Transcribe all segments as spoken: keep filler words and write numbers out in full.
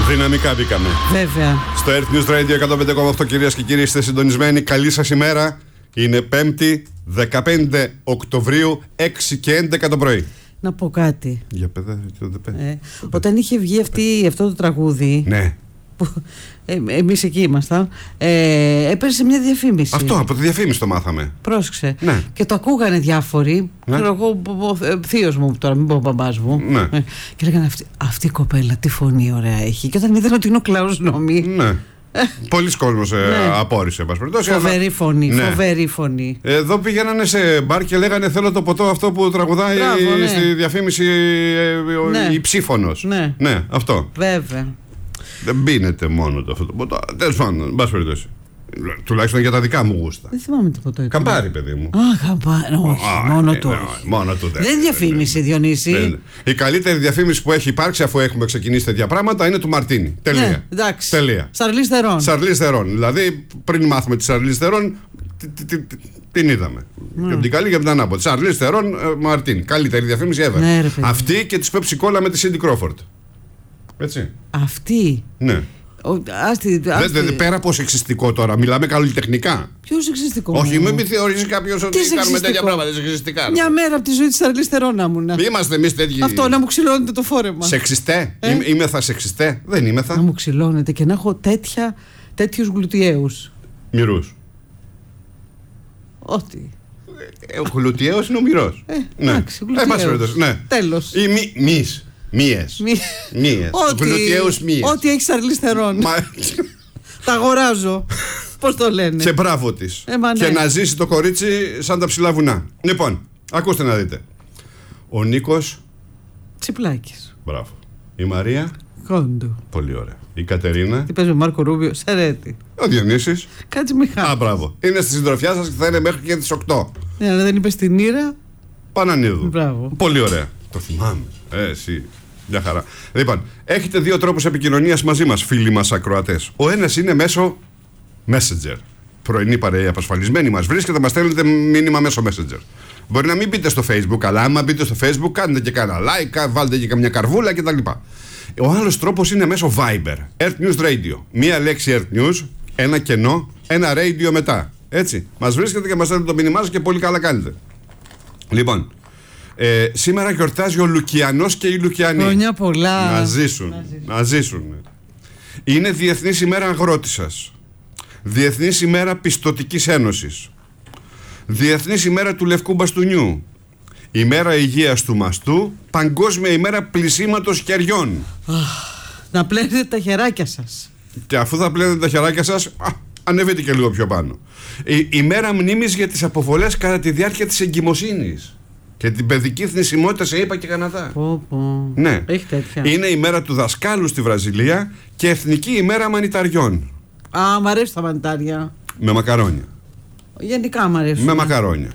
Δυναμικά μπήκαμε. Βέβαια. Στο Earth News Radio εκατόν πέντε κόμμα οκτώ, κυρίες και κύριοι, είστε συντονισμένοι. Καλή σας ημέρα. Είναι Πέμπτη, δεκαπέντε Οκτωβρίου, έξι και έντεκα το πρωί. Να πω κάτι. Για παιδά, ε, Όταν είχε βγει αυτή, αυτό το τραγούδι. Ναι. Που, ε, εμείς εκεί ήμασταν. Ε, έπεσε μια διαφήμιση. Αυτό, από τη διαφήμιση το μάθαμε. Πρόσεξε. Ναι. Και το ακούγανε διάφοροι. Ναι. Ξέρω εγώ, θείος μου τώρα, μην πω ο μπαμπάς μου. Ναι. Ε, και λέγανε αυτή, αυτή η κοπέλα τι φωνή ωραία έχει. Και όταν είδαν ότι είναι ο Κλάους Νόμι. Ναι. Πολλοί κόσμος ε, ναι. απόρρισε, εν πάση περιπτώσει. Φοβερή αλλά... φωνή, ναι. φοβερή φωνή. Εδώ πηγαίνανε σε μπαρ και λέγανε θέλω το ποτό αυτό που τραγουδάει. Μπράβο, ναι. Στη διαφήμιση ε, ναι. η ψήφωνος. Ναι. Ναι, αυτό. Βέβαια. Δεν πίνεται μόνο το αυτό το ποτό. Τέλος πάντων, εν πάση περιπτώσει. Τουλάχιστον για τα δικά μου γούστα. Δεν θυμάμαι τίποτα. Ήταν. Καμπάρι, παιδί μου. Α, καμπάρι. Όχι, Α, μόνο ναι, του. ναι, μόνο του δεν. Δεν διαφήμιση, Διονύση. Ναι, ναι. Η καλύτερη διαφήμιση που έχει υπάρξει αφού έχουμε ξεκινήσει τέτοια πράγματα είναι του Μαρτίνι. Τελεία. Ναι, εντάξει. Τελεία. Σαρλής Θερών. Σαρλής Θερών. Δηλαδή, πριν μάθουμε τη Σαρλής Θερών, την είδαμε. Ναι. Και από την καλή και από την ανάποδη. Σαρλής Θερών, Μαρτίνι. Καλύτερη διαφήμιση ever. Ναι, ρε, αυτή και τη Pepsi Cola με τη Σίντι Κρόφορντ. Έτσι. Αυτή. Ναι. Ο, άστη, άστη. Δε, δε, πέρα από σεξιστικό τώρα, μιλάμε καλλιτεχνικά. Ποιο σεξιστικό. Όχι, μην μη θεωρήσει κάποιο ότι κάνουμε τέτοια πράγματα σεξιστικά. Μια μέρα από τη ζωή τη Σαρλής Θερών να ήμουν. Είμαστε εμεί τέτοιοι. Αυτό να μου ξυλώνετε το φόρεμα. Σεξιστέ. Ε? Είμαι, είμαι θα σεξιστέ. Δεν είμαι θα. Να μου ξυλώνετε και να έχω τέτοιου γλουτιέους. Μυρούς. Ό,τι. Ε, ο γλουτιέος είναι ο μυρός. Ε, εντάξει, γλουτιέους. Ναι. Τέλος. Ή μη, μυς. Μύες. Μύες. Γλουτιέους μύες. Ό,τι έχει Σαρλής Θερών. Τα αγοράζω. Πώς το λένε. Και μπράβο της. Ε, ναι. Και να ζήσει το κορίτσι σαν τα ψηλά βουνά. Λοιπόν, ακούστε να δείτε. Ο Νίκος Τσιπλάκης. Μπράβο. Η Μαρία Κόντου. Πολύ ωραία. Η Κατερίνα. Τι παίζει με Μάρκο Ρούμπιο. Σερέτη. Ο Διονύσης. Κάτσε Μιχάλη. Α, μπράβο. Είναι στη συντροφιά σας και θα είναι μέχρι και τις οκτώ. Ναι, αλλά δεν είπε στην Ήρα. Πανανίδου. Μπράβο. Πολύ ωραία. Το θυμάμαι. Ε, εσύ. Μια χαρά. Λοιπόν, έχετε δύο τρόπους επικοινωνίας μαζί μας, φίλοι μας ακροατές. Ο ένας είναι μέσω Messenger. Πρωινή παρέα απασφαλισμένη μας βρίσκεται, μας στέλνετε μήνυμα μέσω Messenger. Μπορεί να μην μπείτε στο Facebook, αλλά άμα μπείτε στο Facebook, κάνετε και κάνα like, βάλτε και καμιά καρβούλα κτλ. Ο άλλος τρόπος είναι μέσω Viber. Earth News Radio. Μία λέξη Earth News, ένα κενό, ένα radio μετά. Έτσι. Μας βρίσκετε και μας στέλνετε το μήνυμά σας και πολύ καλά κάνετε. Λοιπόν. Ε, σήμερα γιορτάζει ο Λουκιανός και η Λουκιανή. Χρόνια πολλά. Να ζήσουν. Να ζήσουν. Να ζήσουν. Είναι Διεθνής ημέρα Αγρότισσας. Διεθνής ημέρα Πιστωτικής Ένωσης. Διεθνής ημέρα του Λευκού Μπαστούνιου. Ημέρα Υγείας του Μαστού. Παγκόσμια ημέρα πλυσίματος χεριών. Να πλένετε τα χεράκια σας. Και αφού θα πλένετε τα χεράκια σας, α, ανεβείτε και λίγο πιο πάνω. Η ημέρα μνήμης για τις αποβολές κατά τη διάρκεια της εγκυμοσύνης. Και την παιδική θνησιμότητα σε ΗΠΑ και Καναδά. Πω, πω. Ναι. Έχει τέτοια. Είναι η μέρα του δασκάλου στη Βραζιλία και Εθνική ημέρα μανιταριών. Α, μ' αρέσουν τα μανιτάρια. Με μακαρόνια. Γενικά μ' αρέσουν. Με μακαρόνια.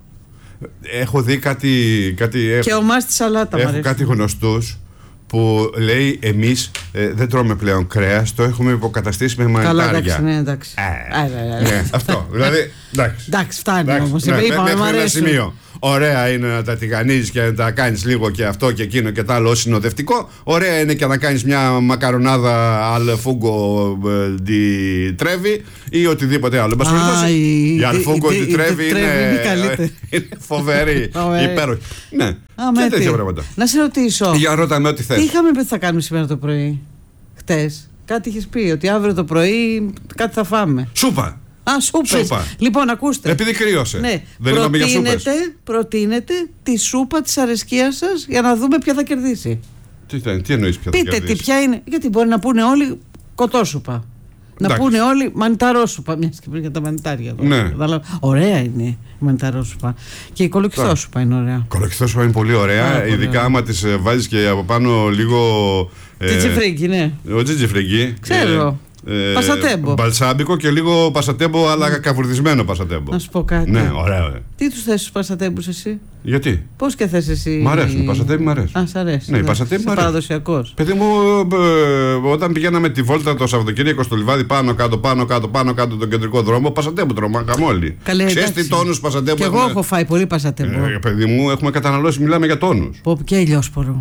Έχω δει κάτι. κάτι και έχω, ομά στη σαλάτα. Έχω κάτι γνωστούς που λέει εμείς ε, δεν τρώμε πλέον κρέας, το έχουμε υποκαταστήσει με μανιτάρια. Καλά, εντάξει, ναι, εντάξει. Ε, ναι, αυτό. Δηλαδή, εντάξει. Εντάξει, φτάνει όμως. Ναι, είπαμε, μ' αρέσουν. Ωραία είναι να τα τηγανίζεις και να τα κάνεις λίγο και αυτό και εκείνο και τ' άλλο ως συνοδευτικό. Ωραία είναι και να κάνεις μια μακαρονάδα al fungo di trevi ή οτιδήποτε άλλο. Α, η al fungo di trevi είναι φοβερή, υπέροχη. Ναι, και τέτοια πράγματα. Να σε ρωτήσω. Για ρώτα με ό,τι θες. Τι είχαμε πει ότι θα κάνουμε σήμερα το πρωί, χτες? Κάτι είχες πει, ότι αύριο το πρωί κάτι θα φάμε. Σούπα. Α, σούπες. Σούπα. Λοιπόν, ακούστε. Επειδή κρύωσε. Ναι. Δεν είπαμε για σούπες. Προτείνετε τη σούπα της αρεσκίας σας για να δούμε ποια θα κερδίσει. Τι, τι εννοείς ποια θα Πείτε κερδίσει? τι, ποια είναι. Γιατί μπορεί να πούνε όλοι κοτόσουπα. Να Εντάξει. πούνε όλοι μανιταρόσουπα. Μια και πριν για τα μανιτάρια εδώ. Ναι. Ωραία είναι η μανιταρόσουπα. Και η κολοκυθόσουπα είναι ωραία. Η κολοκυθόσουπα είναι πολύ ωραία. Άρα, ειδικά ωραία. άμα της βάζεις και από πάνω λίγο. Τζιτζιφρέγκι, ναι. Ο τζιτζιφρέγκι. Ξέρω. Ε, πασατέμπο. Μπαλσάμπικο και λίγο πασατέμπο, αλλά καβουρδισμένο πασατέμπο. Να σου πω κάτι. Ναι, ωραία, ωραία. Τι τους θες τους πασατέμπους εσύ? Γιατί? Πώς και θες εσύ? Μ' αρέσουν, οι πασατέμποι μ' αρέσουν. Α, σ' αρέσει. Ναι, οι πασατέμποι μ' αρέσουν. Παραδοσιακός. Παιδί μου, ε, όταν πηγαίναμε τη βόλτα το Σαββατοκύριακο στο λιβάδι πάνω κάτω, πάνω κάτω, πάνω κάτω τον κεντρικό δρόμο, πασατέμπου τρώμαμε όλοι. Ξέρεις τι τόνους πασατέμπου? Και εγώ έχω φάει πολύ πασατέμπου. Ε, παιδί μου, έχουμε καταναλώσει, μιλάμε για τόνους. Πω, και ηλιόσπορο.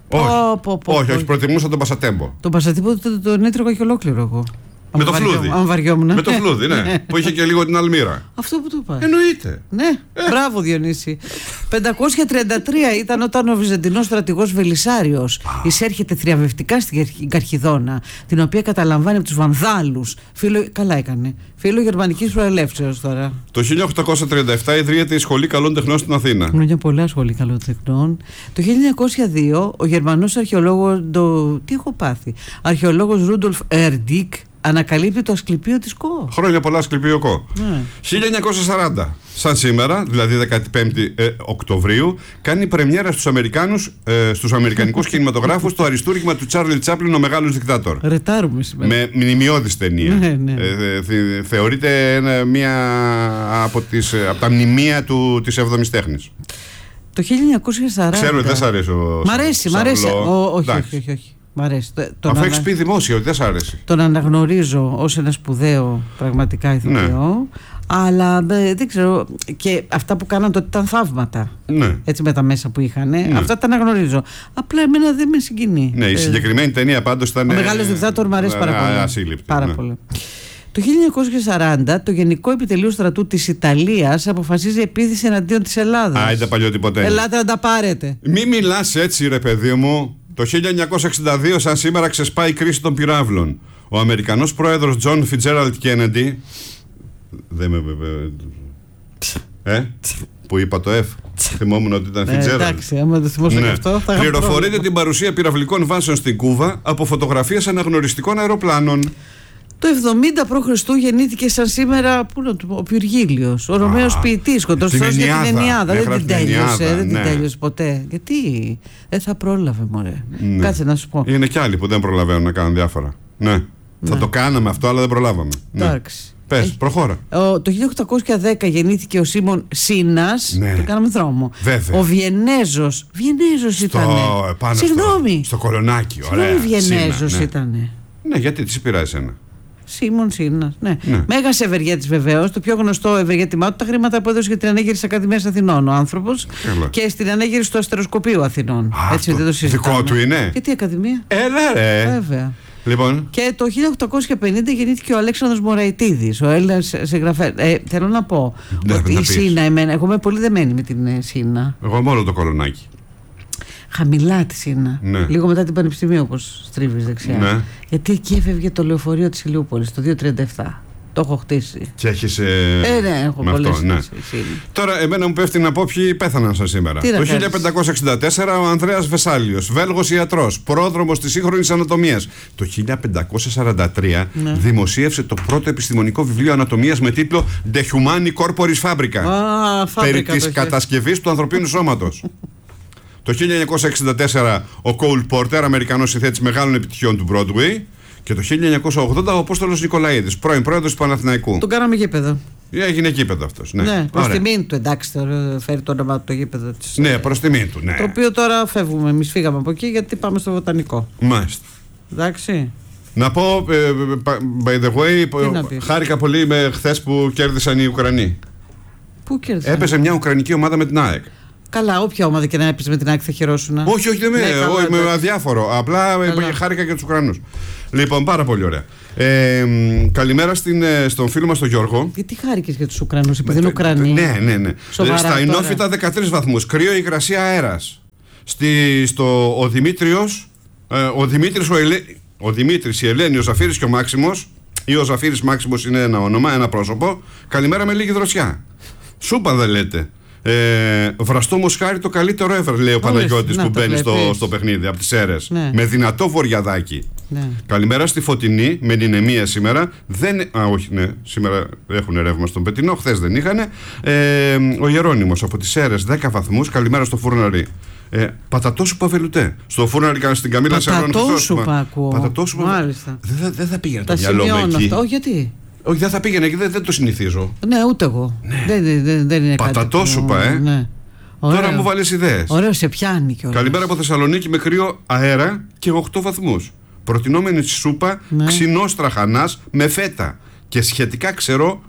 Όχι, Πω, πω, πω, όχι, πω. όχι, προτιμούσα τον Πασατέμπο. Τον Πασατήπο τον το, το έτρωγα και ολόκληρο εγώ. Με το Αν βαριόμουν- φλούδι. Αν βαριόμουν. Με το φλούδι, ναι. Που είχε και λίγο την αλμύρα. Αυτό που το είπα. Εννοείται. Ναι, μπράβο Διονύση. πεντακόσια τριάντα τρία ήταν όταν ο Βυζαντινός στρατηγός Βελισσάριος εισέρχεται θριαμβευτικά στην Καρχ- Καρχιδόνα, την οποία καταλαμβάνει από τους Βανδάλους. Φίλο... Καλά έκανε. Φίλο γερμανικής προελεύσεως τώρα. Το χίλια οκτακόσια τριάντα επτά ιδρύεται η Σχολή Καλών Τεχνών στην Αθήνα. Χρόνια πολλά σχολή καλών τεχνών. Το χίλια εννιακόσια δύο ο Γερμανός αρχαιολόγος. Το... Τι έχω πάθει. Αρχαιολόγος Ρούντολφ Ερντίκ ανακαλύπτει το Ασκληπείο της Κο. Χρόνια πολλά, Ασκληπείο Κο. Ναι. χίλια εννιακόσια σαράντα, σαν σήμερα, δηλαδή δεκαπέντε ε, Οκτωβρίου, κάνει πρεμιέρα στους Αμερικάνους, ε, στους Αμερικανικούς κινηματογράφους το αριστούργημα του Τσάρλι Τσάπλιν, ο Μεγάλος Δικτάτορ. Ρετάρουμε σήμερα. Με μνημειώδης ταινία. Ναι, ναι. Ε, θε- θεωρείται ένα- μία από, τις, ε, από τα μνημεία του, της έβδομης τέχνης. Το χίλια εννιακόσια σαράντα. Ξέρω ότι δεν σ' αρέσει ο Μ' αρέσει, μ' Σαβλό. αρέσει. Ο- όχι, Εντάξει. όχι, όχι, όχι. Μ' αρέσει. Το- τον Αφού ανα- έχεις πει δημόσια ότι δεν σ' αρέσει. Τον αναγνωρίζω ως ένα σπουδαίο πραγματικά ηθοποιό. Ναι. Αλλά ε, δεν ξέρω. Και αυτά που κάναν τότε ήταν θαύματα. Ναι. Έτσι με τα μέσα που είχαν. Ναι. Αυτά τα αναγνωρίζω. Απλά εμένα δεν με συγκινεί. Ναι, η Ε, συγκεκριμένη ταινία πάντως ήταν. Ο Μεγάλος Δικτάτορ μου αρέσει πάρα πολύ. Ασύλληπτη. Πάρα ναι. πολύ. Το χίλια εννιακόσια σαράντα το Γενικό Επιτελείο Στρατού της Ιταλίας αποφασίζει επίθεση εναντίον της Ελλάδας. Α, ήταν παλιό τίποτα. Ελάτε να τα πάρετε. Μη μιλάς έτσι, ρε παιδί μου. Το χίλια εννιακόσια εξήντα δύο, σαν σήμερα, ξεσπάει η κρίση των πυράβλων. Ο Αμερικανός πρόεδρος Τζον Φιτζέραλντ Κέννεντι. Δεν με. Ε, που είπα το F. Θυμόμουν ότι ήταν Ε, Φιτζέραλντ. εντάξει, άμα το θυμόσαι και αυτό θα είχα Πληροφορείται πρόβλημα. την παρουσία πυραυλικών βάσεων στην Κούβα από φωτογραφίες αναγνωριστικών αεροπλάνων. Το εβδομήντα π.Χ. γεννήθηκε σαν σήμερα πού να το πω, ο Πυργίλιος, ο Ρωμαίος ποιητής, κοντοστός την για την Ενιάδα. Ενιάδα. Δεν Έγραφε την την τέλειωσε, Ενιάδα, δεν την ναι. τέλειωσε ποτέ. Γιατί δεν θα πρόλαβε, μωρέ. Ναι. Κάτσε να σου πω. Είναι κι άλλοι που δεν προλαβαίνουν να κάνουν διάφορα. Ναι. Θα το κάναμε αυτό, αλλά δεν προλάβαμε. Ναι. Εντάξει. Πες, προχώρα. Ο, το χίλια οκτακόσια δέκα γεννήθηκε ο Σίμων Σίνας. Ναι. Το κάναμε δρόμο. Βέβαια. Ο Βιενέζος. Βιενέζος ήταν. Στο, επάνω Συγγνώμη. Στο, στο κολονάκι. Ωραία. Συγγνώμη, Βιενέζος Σύνα, ναι. ήταν. Ναι, γιατί τι σε πειράζει ένα. Σίμων Σίνας. Ναι. Ναι. Μέγας ευεργέτης βεβαίως. Το πιο γνωστό ευεργέτημά του τα χρήματα που έδωσε για την ανέγερση της Ακαδημίας Αθηνών ο άνθρωπος Καλά. και στην ανέγερση του Αστεροσκοπείου Αθηνών. Α, Έτσι αυτό δεν το συζητάμε. δικό του είναι. Και τι Ακαδημία. Έλα ρε. Βέβαια. Λοιπόν. Και το χίλια οκτακόσια πενήντα γεννήθηκε ο Αλέξανδρος Μωραϊτίδης, ο Έλληνας συγγραφέας. Ε, θέλω να πω Ναι, ότι να η πεις. Σίνα, εμένα, εγώ είμαι πολύ δεμένη με την ε, Σίνα. Εγώ μόνο το κολονάκι. Χαμηλά τη Σίνα. Ναι. Λίγο μετά την Πανεπιστημίου, όπως στρίβεις δεξιά. Ναι. Γιατί εκεί έφευγε το λεωφορείο της Ηλιούπολης το δύο τριάντα επτά. Το έχω χτίσει. Και έχεις. Ε, Ε, ναι, έχω με πολλές αυτό, ναι. σχέσεις. Τώρα, εμένα μου πέφτει να πω ποιοι πέθαναν σαν σήμερα. Τι να Το κάνεις. χίλια πεντακόσια εξήντα τέσσερα ο Ανδρέας Βεσάλιος, Βέλγος ιατρός, πρόδρομος της σύγχρονης ανατομίας. Το χίλια πεντακόσια σαράντα τρία Ναι. δημοσίευσε το πρώτο επιστημονικό βιβλίο ανατομίας με τίτλο De Humani Corporis Fabrica. Α, Περί φάμπρικα της το είχε. κατασκευής του ανθρωπίνου σώματος. Το χίλια εννιακόσια εξήντα τέσσερα ο Κόουλ Πόρτερ, Αμερικανός συνθέτης μεγάλων επιτυχιών του Broadway. Και το χίλια εννιακόσια ογδόντα ο Απόστολος Νικολαίδης, πρώην πρόεδρος του Παναθηναϊκού. Τον κάναμε γήπεδο. Έγινε γήπεδο αυτός. Ναι, Ναι, προς Ωραία. τιμήν του, εντάξει, τώρα φέρει το όνομα του το γήπεδο της. Ναι, προς τιμήν του. Ναι. Το οποίο τώρα φεύγουμε. Εμείς φύγαμε από εκεί γιατί πάμε στο βοτανικό. Μάλιστα. Εντάξει. Να πω, ε, by the way, Τι να πεις? χάρηκα πολύ με χθες που κέρδισαν οι Ουκρανοί. Πού κέρδισε. Έπεσε μια Ουκρανική ομάδα με την ΑΕΚ. Καλά, όποια ομάδα και να έπαιζε με την άκρη θα χειρόσουνα. Όχι, όχι, δεν με, Ναι, καλά, εγώ είμαι εντάξει. αδιάφορο. Απλά ε, Καλά. χάρηκα και τους Ουκρανούς. Λοιπόν, πάρα πολύ ωραία. Ε, μ, καλημέρα στην, ε, στον φίλο μας τον Γιώργο. Γιατί χάρηκες για τους Ουκρανούς, επειδή είναι Ουκρανοί. Ναι, ναι, ναι. Σοβαρά Στα τώρα. Ινόφυτα δεκατρείς βαθμούς. Κρύο, υγρασία, αέρας. Στη, στο, ο Δημήτριος, ε, ο Δημήτρης, ο, Ελέ, ο Δημήτρης, η Ελένη, ο Ζαφύρης και ο Μάξιμος, ή ο Ζαφύρης Μάξιμος είναι ένα όνομα, ένα πρόσωπο. Καλημέρα με λίγη δροσιά. Σούπα δεν λέτε. Ε, βραστό μοσχάρι το καλύτερο ever, λέει ο Παναγιώτης να που το μπαίνει στο, βλέπεις. στο παιχνίδι από τις Σέρρες. Ναι. Με δυνατό βοριαδάκι. Ναι. Καλημέρα στη Φωτεινή, με την Εμία σήμερα. Δεν, α, όχι, ναι, σήμερα έχουν ρεύμα στον Πετεινό, χθες δεν είχαν. Ε, ο Γερόνυμος από τις Σέρρες, δέκα βαθμούς. Καλημέρα στο Φούρναρι. Ε, πατατόσουπα βελουτέ. Στο Φούρναρι στην Καμίλα Σερών. Πατατόσουπα ακούω. Πατατόσουπα. Μάλιστα. Δεν θα, δεν θα πήγαινε Τα το μυαλό μου σημειώνω εκεί. αυτό. Όχι, γιατί. Όχι, δεν θα πήγαινε εκεί, δεν, δεν το συνηθίζω. Ναι, ούτε εγώ. Δεν, δεν, δεν είναι κάτι. Πατατόσουπα, που- ε. Ναι. Τώρα Ωραίο. μου βάλεις ιδέες. Ωραίο, σε πιάνει κιόλας. Καλημέρα από Θεσσαλονίκη με κρύο αέρα και οκτώ βαθμούς. Προτινόμενη σούπα Ναι. ξινός τραχανάς με φέτα και σχετικά ξερό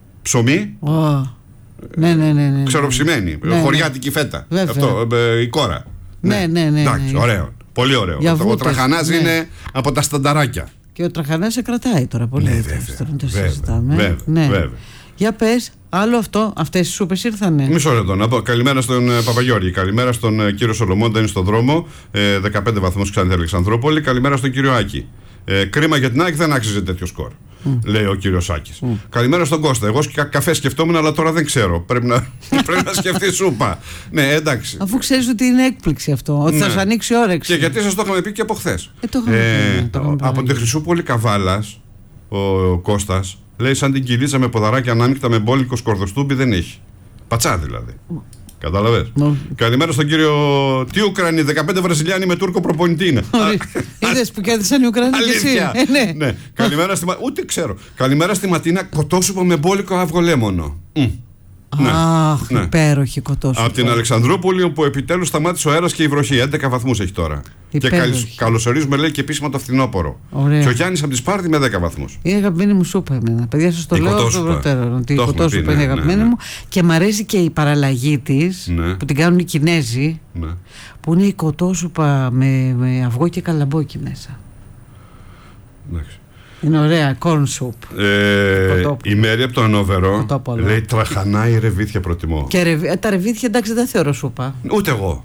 ψωμί, Ω. Ναι, ναι, ναι, ναι. ξεροψημένη, Ναι, ναι. χωριάτικη φέτα. Βέβαια. Αυτό, ε, η κόρα. Ναι, ναι, ναι, Εντάξει, ναι. ωραίο. Πολύ ωραίο. Για Ο βούτες, Τραχανάς ναι. είναι από τα στανταράκια. Και ο Τραχανάς σε κρατάει τώρα πολύ. Ναι, Ναι, βέβαια, τώρα το βέβαια, συζητάμε. βέβαια, ναι. βέβαια. Για πες, άλλο αυτό, αυτές οι σούπες ήρθανε. Μισό λεπτό να πω. Καλημέρα στον ε, Παπαγιώργη. Καλημέρα στον ε, κύριο Σολομώντα, είναι στον δρόμο. Ε, δεκαπέντε βαθμούς Ξάνθη Αλεξανδρούπολη. Καλημέρα στον κύριο Άκη. Ε, κρίμα για την ΑΕΚ, δεν άξιζε τέτοιο σκορ. Mm. Λέει ο κύριος Άκης. Mm. Καλημέρα στον Κώστα. Εγώ κα- καφέ σκεφτόμουν, αλλά τώρα δεν ξέρω. Πρέπει να, πρέπει να σκεφτεί σούπα. Ναι, εντάξει. Αφού ξέρεις ότι είναι έκπληξη αυτό, ότι Ναι. θα σου ανοίξει όρεξη. Και γιατί σας το είχαμε πει και από χθες. Ε, το είχαμε πει, ναι, το είχαμε από πει. τη Χρυσούπολη Καβάλας, ο, ο Κώστας λέει σαν την κυλίτσα με ποδαράκια ανάμεικτα με μπόλικο σκορδοστούμπι δεν έχει. Πατσά δηλαδή. Κατάλαβες. Mm. Καλημέρα στον κύριο. Τι Ουκρανοί, δεκαπέντε Βραζιλιάνοι με Τούρκο προπονητή είναι. Είδες που κέρδισαν οι Ουκρανοί και εσύ. Αλήθεια. Ε, ναι. Ναι. Καλημέρα στη Μα... Ούτε ξέρω. Καλημέρα στη Ματίνα, κοτόσουπο με μπόλικο αυγολέμονο. Μμ. Ναι. Αχ, Ναι. υπέροχη κοτόσουπα. Από την Αλεξανδρούπολη, όπου επιτέλους σταμάτησε ο αέρας και η βροχή. έντεκα βαθμούς έχει τώρα. Υπέροχη. Και καλ- καλωσορίζουμε, λέει, και επίσημα το φθινόπωρο. Ωραία. Και ο Γιάννης από τη Σπάρτη με δέκα βαθμούς. Είναι αγαπημένη μου σούπα εμένα. Παιδιά, σας το Η λέω από το κοτόσουπα. προτέρων. Ότι η Το έχουμε κοτόσουπα πει, είναι ναι, αγαπημένη ναι, ναι. μου. Και μ' αρέσει και η παραλλαγή της Ναι. που την κάνουν οι Κινέζοι. Ναι. Που είναι η κοτόσουπα με, με αυγό και καλαμπόκι μέσα. Εντάξει. Είναι ωραία, corn soup. Ε, Κοτόπουλο. η Μέρη από το Ανόβερο Κοτόπουλο. λέει τραχανά ή ρεβίθια προτιμώ. Και ρεβί- ε, τα ρεβίθια εντάξει δεν τα θεωρώ σούπα. Ούτε εγώ.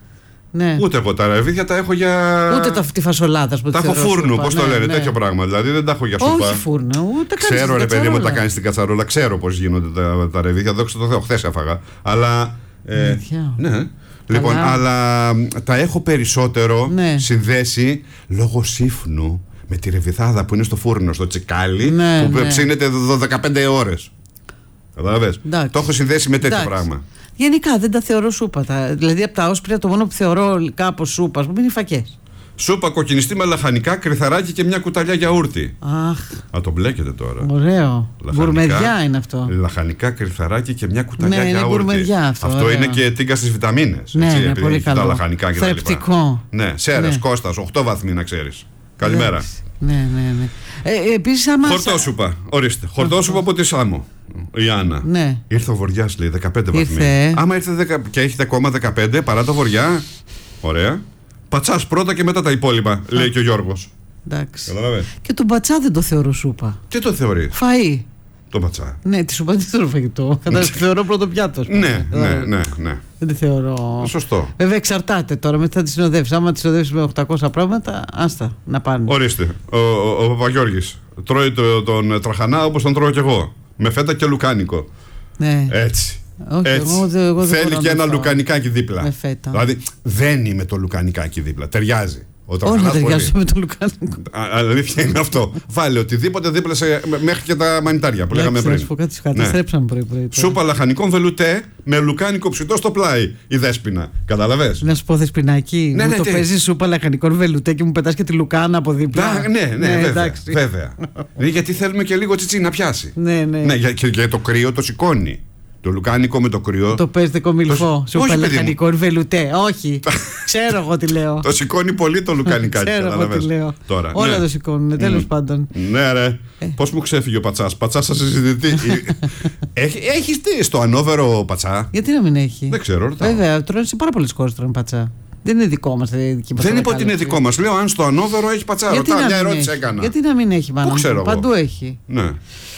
Ναι. Ούτε εγώ τα ρεβίθια τα έχω για. Ούτε τα, τη φασολάδα που Τα τη έχω θεωρώ φούρνο, σούπα. πώς το Ναι, λένε, ναι. τέτοιο πράγμα. Δηλαδή δεν τα έχω για σούπα. Όχι φούρνο, ούτε κάνεις Ξέρω, στην ρε παιδί μου, τα κατσαρόλα. κάνει στην κατσαρόλα. Ξέρω πώς γίνονται τα, τα ρεβίθια. Δόξα τω Θεώ, χθες έφαγα. Αλλά. Ε, Αλήθεια. ναι. Λοιπόν, αλλά μ, τα έχω περισσότερο Ναι. συνδέσει λόγω σύφνου με τη ρεβιθάδα που είναι στο φούρνο, στο τσικάλι, Ναι, που ναι. ψήνεται δο- δεκαπέντε ώρες. Κατάλαβες. Εντάξει. Το έχω συνδέσει με τέτοιο Εντάξει. πράγμα. Γενικά δεν τα θεωρώ σούπα. Τα, δηλαδή από τα όσπρια το μόνο που θεωρώ κάπως σούπα, ας πούμε, είναι οι φακές. Σούπα κοκκινιστή με λαχανικά, κρυθαράκι και μια κουταλιά γιαούρτι. Αχ, Α, το μπλέκετε τώρα. ωραίο. Λαχανικά, Γκουρμεδιά είναι αυτό. Λαχανικά, κρυθαράκι και μια κουταλιά Ναι, είναι γιαούρτι. γκουρμεδιά αυτό, Αυτό ωραίο. είναι και τίγκα στις βιταμίνες. Ναι, έτσι, ναι, επειδή πολύ έχει τα καλό. λαχανικά και τα λοιπά. Θρεπτικό. Ναι, Σέρες, Ναι. Κώστας, οκτώ βαθμοί να ξέρεις. Καλημέρα. Εντάξει. Ναι, ναι, ναι. Ε, επίσης άμα... Χορτόσουπα, ορίστε. Χορτόσουπα από τη Σάμο. Η Άννα. Ναι. Ήρθε ο Βοριάς, λέει, δεκαπέντε βαθμοί. Ήρθε. Άμα ήρθε δεκα... και έχετε ακόμα δεκαπέντε παρά το Βοριά. Ωραία. Πατσάς πρώτα και μετά τα υπόλοιπα, λέει και ο Γιώργος. Εντάξει. Καταλαβαίνεις. Και τον πατσά δεν το θεωρώ σούπα. Τι το θεωρεί Φαΐ. το πατσά. Ναι, τη σούπα δεν θεωρώ φαγητό. Κατάλαβες, τη θεωρώ πρώτο πιάτο. ας πούμε. Ναι, ναι, Ε, ναι, ναι. Δεν τη θεωρώ. Σωστό. Βέβαια εξαρτάται τώρα, μετά τη συνοδεύσει. Άμα τη συνοδεύσει με οκτακόσια πράγματα, άστα να πάνε. Ορίστε. Ο, ο, ο Παπαγιώργης τρώει το, τον τραχανά όπως τον τρώω κι εγώ. Με φέτα και λουκάνικο. Ναι. Έτσι. Όχι, Έτσι. εγώ δεν- εγώ δεν Θέλει μπορώ και να ένα φάω. λουκανικάκι δίπλα. Με φέτα. Δηλαδή δεν είμαι το λουκανικάκι δίπλα. Ταιριάζει. Ο Όλα τραχανάς πολύ. ταιριάζουν με το λουκάνικο. Α, αλήθεια είναι αυτό. Βάλε οτιδήποτε δίπλα σε, μέχρι και τα μανιτάρια που λέγαμε Εντάξει, να πριν. σου πω κάτι, σου Ναι. καταστρέψαμε πρωί-πρωί. τώρα. Σούπα λαχανικών βελουτέ με λουκάνικο ψητό στο πλάι. Η δέσποινα. Καταλαβες. Να σου πω θεσπινάκι, Ναι, μου ναι, το τι? παίζει σούπα λαχανικών βελουτέ και μου πετάς και τη λουκάνα από δίπλα. Να, ναι, ναι, βέβαια. εντάξει. βέβαια. Ε, Γιατί θέλουμε και λίγο τσιτσί να πιάσει. Ναι, ναι. Ναι, για, και, και το κρύο το σηκώνει. Το λουκάνικο με το κρύο. Το παίζετε κομιλφό. Το- Σούπα όχι, παιδί μου. λαχανικών βελουτέ. Όχι. Ξέρω εγώ τι λέω. Το σηκώνει πολύ το λουκανικάκι. Ξέρω εγώ καταλαβες. τι λέω. Τώρα, Όλα ναι. το σηκώνουν, τέλο πάντων. Ναι, ρε. Ε. Πώς μου ξέφυγε ο πατσάς. Πατσάς θα συζητηθεί. Έχει, έχεις τι στο ανώβερο πατσά. Γιατί να μην έχει. Δεν ξέρω, ρωτάω. Βέβαια, τρώνε σε πάρα πολλέ χώρε τρώνε πατσά. Δεν είναι δικό μα. Δεν είπα ότι είναι δικό μας. Λέω αν στο ανώβερο έχει πατσά. Γιατί Ρωτάω, να μια μην ερώτηση έχει. έκανα. Γιατί να μην έχει, μάνα μου. ξέρω εγώ. Παντού έχει. Ναι.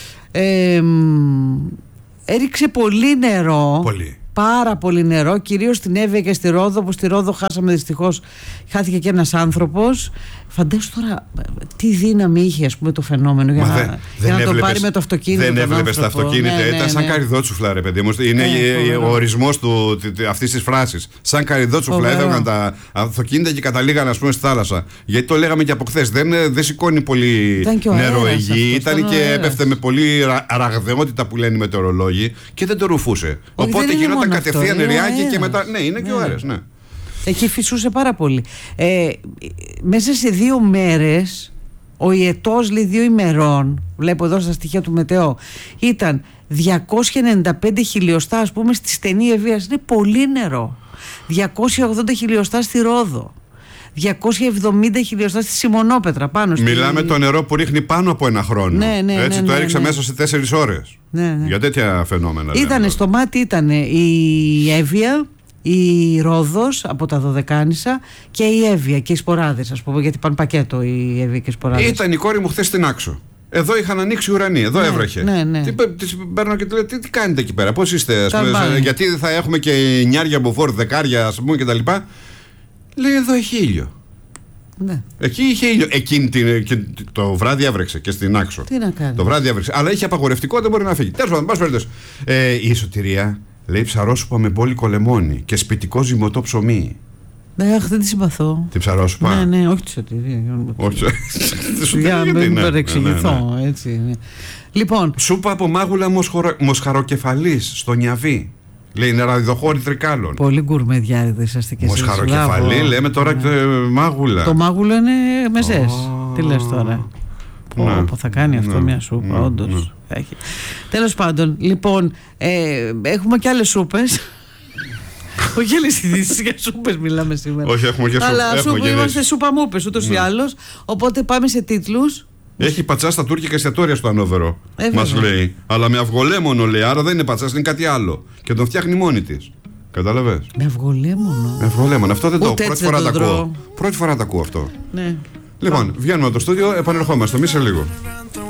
Ε, μ, έριξε πολύ νερό. Πολύ. Πάρα πολύ νερό, κυρίως στην Εύβοια και στη Ρόδο, που στη Ρόδο χάσαμε δυστυχώς, χάθηκε και ένας άνθρωπος. Φαντάσου τώρα τι δύναμη είχε, ας πούμε, το φαινόμενο για Μα να, δεν- για δεν να το έβλεπες- πάρει με το αυτοκίνητο. Δεν τον έβλεπε τα άνθρωπο. αυτοκίνητα. Ναι, Ήταν ναι, σαν ναι. καριδότσουφλα, ρε παιδί μου. Είναι Ε, ε, φοβερό. ο ορισμό αυτή τη φράση. Σαν καριδότσουφλα Φοβερό. έδωγαν τα αυτοκίνητα και καταλήγαν, ας πούμε, στη θάλασσα. Γιατί το λέγαμε και από χθε. Δεν, ε, δεν σηκώνει πολύ Ήταν και ο νερό αέρας η γη. αυτός, Ήταν ήταν ο και αέρας. έπεφτε με πολύ ρα- ραγδαιότητα που λένε οι μετεωρολόγοι και δεν το ρουφούσε. Οπότε δεν είναι γινόταν μόνο αυτό, κατευθείαν είναι ο ριάκι και αέρας. μετά. Ναι, είναι και ο Ναι. αέρας, ναι. Εκεί φυσούσε πάρα πολύ. Ε, μέσα σε δύο μέρες, ο ιετός, λέει, δύο ημερών, βλέπω εδώ στα στοιχεία του Μετεό, ήταν διακόσια ενενήντα πέντε χιλιοστά, ας πούμε, στη στενή Ευβοίας. Είναι πολύ νερό. διακόσια ογδόντα χιλιοστά στη Ρόδο. διακόσια εβδομήντα χιλιοστά στη Σιμονόπετρα πάνω στη... Μιλάμε το νερό που ρίχνει πάνω από ένα χρόνο. Ναι, ναι, Έτσι ναι, το ναι, έριξε ναι. μέσα σε τέσσερις ώρες. Ναι, ναι. Για τέτοια φαινόμενα. λέμε. Ήτανε στο μάτι, ήταν η Εύβοια, η Ρόδος από τα Δωδεκάνησα και η Εύβοια και οι Σποράδες, ας πούμε, γιατί πάνε πακέτο η Εύβοια και οι Σποράδες. Ήταν η κόρη μου χθες στην Άξο. Εδώ είχαν ανοίξει ουρανοί, εδώ ναι, έβρεχε. Ναι, ναι. Τι, τις παίρνω και του λέω: τι, τι κάνετε εκεί πέρα, πώς είστε, ας πούμε, Καλμπάνι. γιατί θα έχουμε και νιάρια μποφόρ, δεκάρια, ας πούμε, κτλ. Λέει: εδώ έχει ήλιο. Ναι. Εκεί είχε ήλιο. Εκείνη την, και το βράδυ έβρεξε και στην Άξο. Τι να κάνει. Το βράδυ έβρεξε. Αλλά είχε απαγορευτικό, δεν μπορεί να φύγει. Τέλος πάντων, πάση περιπτώσει. Ε, η Σωτηρία λέει: ψαρόσουπα με μπόλικο λεμόνι και σπιτικό ζυμωτό ψωμί. Ναι, αχ, δεν τη συμπαθώ. Την ψαρόσουπα. Ναι, ναι, όχι τη Σωτηρία. Όχι. Για να μην ναι, παρεξηγηθώ. ναι, ναι. Έτσι, ναι. Λοιπόν. Σούπα από μάγουλα μοσχορο... μοσχαροκεφαλής στο Νιαβί. Λέει: είναι ραδιδοχώρη τρικάλων. Πολύ γκουρμεδιάριδε είσαστε και εσείς. Μοσχαροκεφαλή, λέμε τώρα ναι. και μάγουλα. Το μάγουλο είναι μεζές. Oh. Τι λες τώρα. Πω, Ναι. πω, θα κάνει αυτό Ναι. μια σούπα, Ναι. όντως. Ναι. Έχει. Τέλος πάντων, λοιπόν, ε, έχουμε και άλλες σούπες. Όχι άλλες ειδήσεις, για σούπες μιλάμε σήμερα. Όχι, έχουμε και σούπα. Αλλά Έχουμε σούπα, και είμαστε ειδήσεις. σούπα μούπες ούτως ή Ναι. άλλως. Οπότε πάμε σε τίτλους. Έχει πατσά στα τουρκικά εστιατόρια στο Ανόβερο. Ε, Μας βέβαια. λέει. Αλλά με αυγολέμονο λέει. Άρα δεν είναι πατσά, είναι κάτι άλλο. Και τον φτιάχνει μόνη τη. Κατάλαβες. Με αυγολέμονο. Με αυγολέμονο. Αυτό δεν το. Ούτε Πρώτη έτσι φορά δεν το το ακούω. τρώω. Πρώτη φορά το ακούω αυτό. Ναι. Λοιπόν, βγαίνουμε από το στούντιο, επανερχόμαστε. Εμείς σε λίγο.